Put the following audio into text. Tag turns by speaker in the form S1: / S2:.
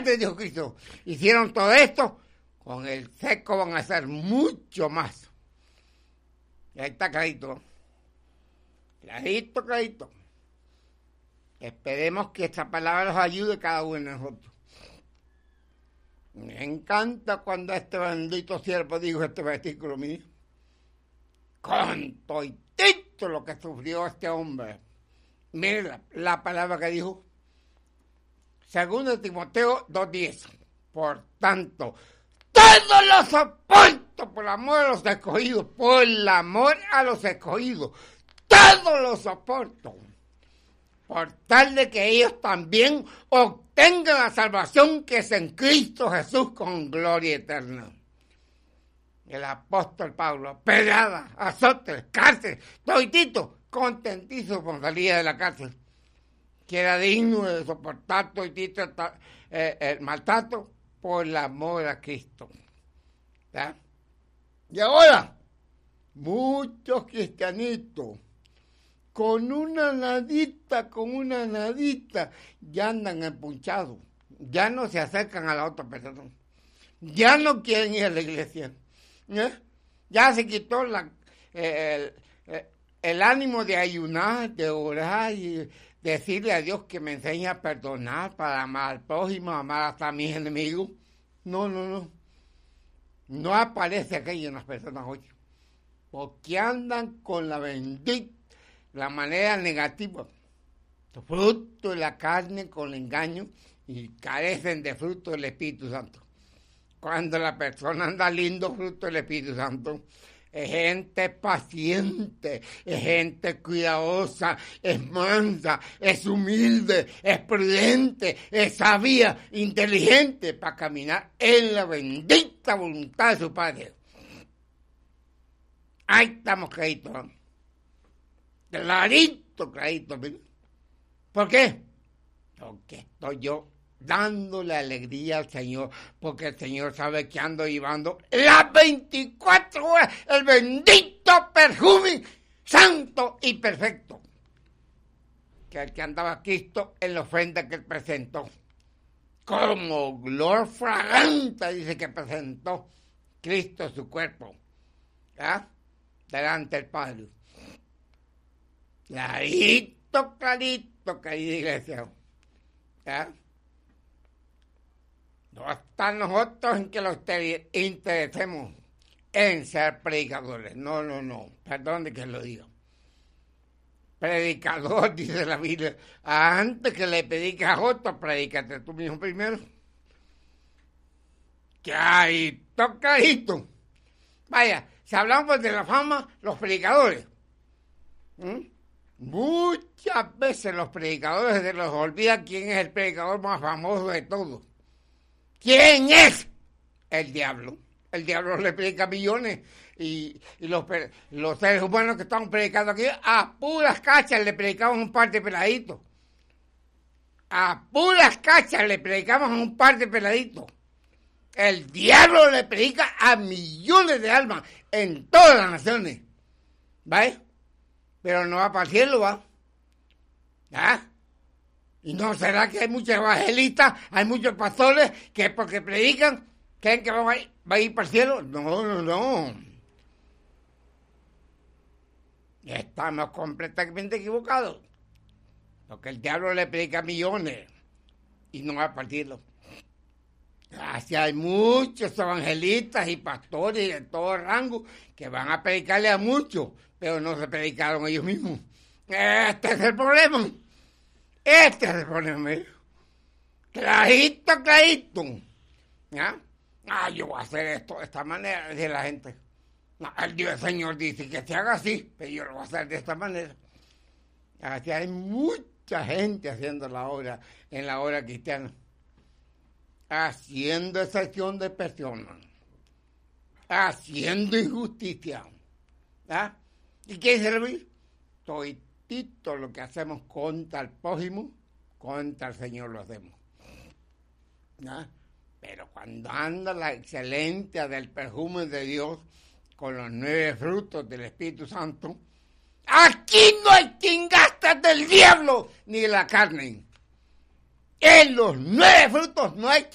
S1: antes, dijo Cristo, hicieron todo esto, con el seco van a hacer mucho más. Y ahí está clarito. Clarito. Esperemos que esta palabra nos ayude cada uno de nosotros. Me encanta cuando este bendito siervo dijo este versículo mío. Con toitito lo que sufrió este hombre. Mira la palabra que dijo. 2 Timoteo 2:10. Por tanto, todo lo soporto por amor a los escogidos. Por el amor a los escogidos. Todo lo soporto. Por tal de que ellos también obtengan la salvación que es en Cristo Jesús con gloria eterna. El apóstol Pablo, pedrada, azotes, cárcel, toditito, contentísimo por salir de la cárcel, que era digno de soportar toditito el maltrato por el amor a Cristo. ¿Ya? Y ahora, muchos cristianitos, con una nadita, ya andan empunchados, ya no se acercan a la otra persona, ya no quieren ir a la iglesia, ya se quitó el ánimo de ayunar, de orar y decirle a Dios que me enseñe a perdonar para amar al prójimo, amar hasta a mis enemigos. No aparece aquello en las personas hoy, porque andan con la manera negativa, fruto de la carne con el engaño, y carecen de fruto del Espíritu Santo. Cuando la persona anda lindo, fruto del Espíritu Santo, es gente paciente, es gente cuidadosa, es mansa, es humilde, es prudente, es sabia, inteligente para caminar en la bendita voluntad de su Padre. Ahí estamos claritos, ¿no? Clarito. ¿Por qué? Porque estoy yo dándole alegría al Señor, porque el Señor sabe que ando llevando las 24 horas el bendito perfume santo y perfecto, que el que andaba Cristo en la ofrenda que él presentó, como olor fragante, dice que presentó Cristo su cuerpo, ¿ya? Delante del Padre. Clarito, querida iglesia. ¿Ya? No está nosotros en que los interesemos en ser predicadores. No. Perdón de que lo diga. Predicador, dice la Biblia. Antes que le prediques a otro, predícate tú mismo primero. Clarito. Vaya, si hablamos de la fama, los predicadores. Muchas veces los predicadores se los olvida quién es el predicador más famoso de todos. ¿Quién es? El diablo. El diablo le predica millones y los seres humanos que están predicando aquí, a puras cachas le predicamos un par de peladitos. A puras cachas le predicamos un par de peladitos. El diablo le predica a millones de almas en todas las naciones. ¿Vale? Pero no va para el cielo, ¿va? ¿Ah? ¿Y no será que hay muchos evangelistas, hay muchos pastores que porque predican, creen que va a ir para el cielo? No. Estamos completamente equivocados. Porque el diablo le predica a millones y no va para el cielo. Así hay muchos evangelistas y pastores de todo rango que van a predicarle a muchos, pero no se predicaron ellos mismos. Este es el problema. Clarito. ¿Ya? Yo voy a hacer esto de esta manera, dice la gente. No, el Señor dice que se haga así, pero yo lo voy a hacer de esta manera. Así hay mucha gente haciendo la obra, en la obra cristiana. Haciendo excepción de personas. Haciendo injusticia. ¿Ya? ¿Y qué dice la Biblia? Toditito lo que hacemos contra el prójimo, contra el Señor lo hacemos. ¿Ya? Pero cuando anda la excelencia del perfume de Dios con los 9 frutos del Espíritu Santo, aquí no hay quien gasta del diablo ni de la carne. En los 9 frutos no hay